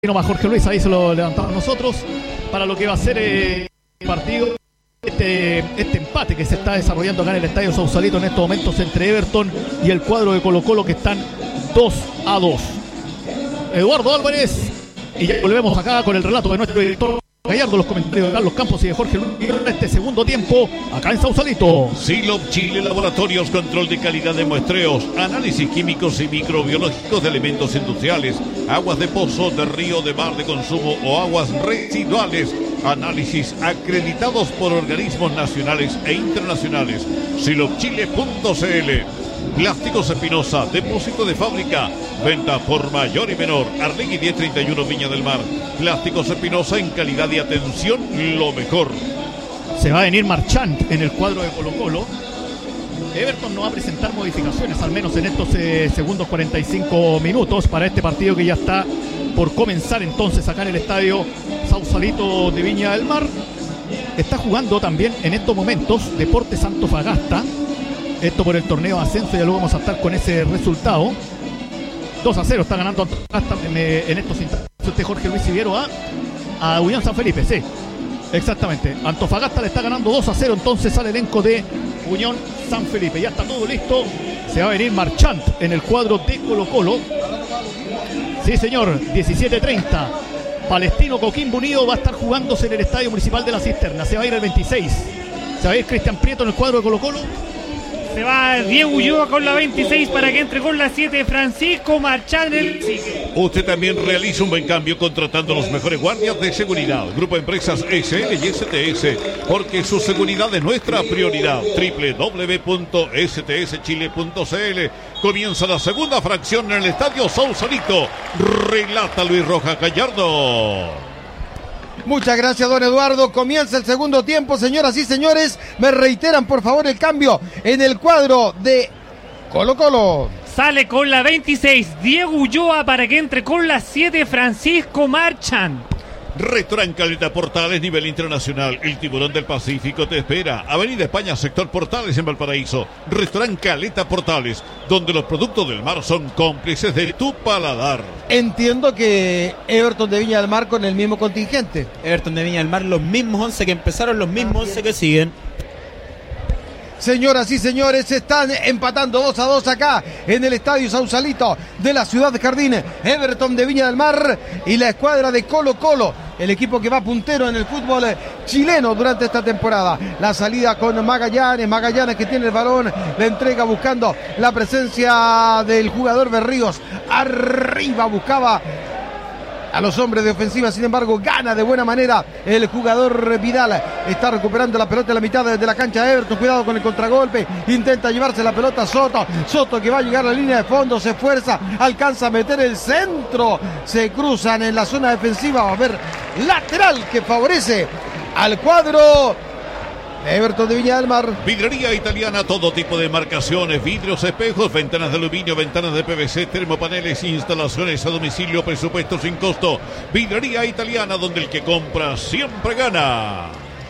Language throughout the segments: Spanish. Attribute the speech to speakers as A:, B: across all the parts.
A: más Jorge Luis, ahí se lo levantamos nosotros para lo que va a ser el partido, este empate que se está desarrollando acá en el Estadio Sausalito en estos momentos entre Everton y el cuadro de Colo-Colo, que están 2-2. Eduardo Álvarez, y ya volvemos acá con el relato de nuestro director Gallardo, los comentarios de Carlos Campos y de Jorge Luis en este segundo tiempo acá en Sausalito.
B: Silop Chile Laboratorios, control de calidad de muestreos, análisis químicos y microbiológicos de elementos industriales, aguas de pozo, de río, de mar de consumo o aguas residuales, análisis acreditados por organismos nacionales e internacionales. silopchile.cl. Plásticos Espinosa, depósito de fábrica, venta por mayor y menor. Arlegui 1031 Viña del Mar. Plásticos Espinosa, en calidad y atención, lo mejor.
A: Se va a venir Marchand en el cuadro de Colo-Colo. Everton no va a presentar modificaciones, al menos en estos segundos 45 minutos, para este partido que ya está por comenzar entonces acá en el Estadio Sausalito de Viña del Mar. Está jugando también en estos momentos Deportes Antofagasta. Esto por el torneo ascenso, ya luego vamos a estar con ese resultado. 2-0 está ganando Antofagasta en estos instantes. Jorge Luis Siviero a Unión San Felipe, sí, exactamente. Antofagasta le está ganando 2-0 entonces al elenco de Unión San Felipe. Ya está todo listo. Se va a venir Marchand en el cuadro de Colo-Colo. Sí, señor, 17:30. Palestino Coquimbo Unido va a estar jugándose en el Estadio Municipal de la Cisterna. Se va a ir el 26. Se va a ir Cristian Prieto en el cuadro de Colo-Colo.
C: Se va Diego Ulloa con la 26 para que entre con la 7 Francisco Marchand.
B: Usted también realiza un buen cambio contratando los mejores guardias de seguridad. Grupo de Empresas SL y STS, porque su seguridad es nuestra prioridad. www.stschile.cl. Comienza la segunda fracción en el Estadio Sausalito. Relata Luis Rojas Gallardo.
D: Muchas gracias, don Eduardo. Comienza el segundo tiempo, señoras y señores. Me reiteran, por favor, el cambio en el cuadro de Colo-Colo.
C: Sale con la 26 Diego Ulloa para que entre con la 7 Francisco Marchand.
B: Restaurant Caleta Portales, nivel internacional. El Tiburón del Pacífico te espera. Avenida España, sector Portales en Valparaíso. Restaurant Caleta Portales, donde los productos del mar son cómplices de tu paladar.
D: Entiendo que Everton de Viña del Mar con el mismo contingente.
E: Everton de Viña del Mar, los mismos 11 que empezaron, los mismos 11 que siguen.
D: Señoras y señores, están empatando 2-2 acá en el Estadio Sausalito de la ciudad de Jardín. Everton de Viña del Mar y la escuadra de Colo-Colo, el equipo que va puntero en el fútbol chileno durante esta temporada. La salida con Magallanes que tiene el balón, la entrega buscando la presencia del jugador Berríos. Arriba buscaba a los hombres de ofensiva, sin embargo gana de buena manera el jugador Vidal. Está recuperando la pelota en la mitad de la cancha de Everton. Cuidado con el contragolpe, intenta llevarse la pelota Soto que va a llegar a la línea de fondo, se esfuerza, alcanza a meter el centro, se cruzan en la zona defensiva. Va a haber lateral que favorece al cuadro Everton de Viña del Mar.
B: Vidrería Italiana, todo tipo de marcaciones, vidrios, espejos, ventanas de aluminio, ventanas de PVC, termopaneles, instalaciones a domicilio, presupuesto sin costo. Vidrería Italiana, donde el que compra siempre gana.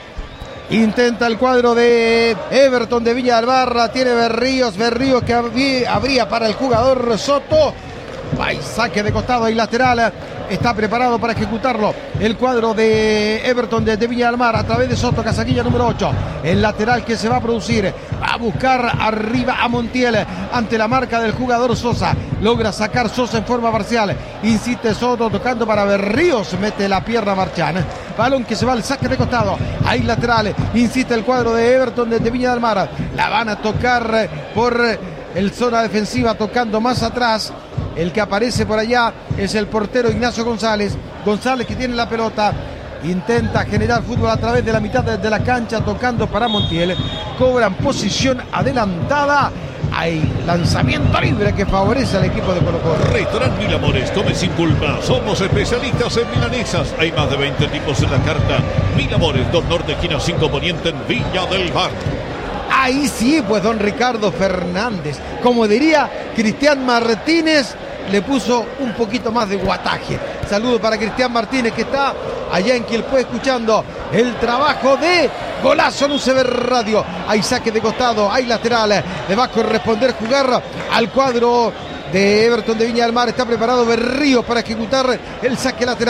D: Intenta el cuadro de Everton de Viña del Mar, tiene Berríos que abría para el jugador Soto. Va y saque de costado y lateral. Está preparado para ejecutarlo el cuadro de Everton de Viña del Mar a través de Soto, casaquilla número 8. El lateral que se va a producir, va a buscar arriba a Montiel ante la marca del jugador Sosa. Logra sacar Sosa en forma parcial. Insiste Soto tocando para Berríos, mete la pierna Marchand. Balón que se va al saque de costado. Hay lateral, insiste el cuadro de Everton de Viña del Mar. La van a tocar por el zona defensiva, tocando más atrás. El que aparece por allá es el portero Ignacio González. González que tiene la pelota, intenta generar fútbol a través de la mitad de la cancha, tocando para Montiel. Cobran posición adelantada. Hay lanzamiento libre que favorece al equipo de Colo-Colo.
B: Restaurant Mil Amores, come sin culpa. Somos especialistas en milanesas. Hay más de 20 tipos en la carta. Mil Amores, 2 Norte, esquina 5 Poniente en Viña del Mar.
D: Ahí sí, pues don Ricardo Fernández, como diría Cristian Martínez, le puso un poquito más de guataje. Saludo para Cristian Martínez, que está allá en Quilpué escuchando el trabajo de Golazo en UCB Radio. Hay saque de costado, hay lateral, le va a corresponder jugar al cuadro de Everton de Viña del Mar. Está preparado Berríos para ejecutar el saque lateral.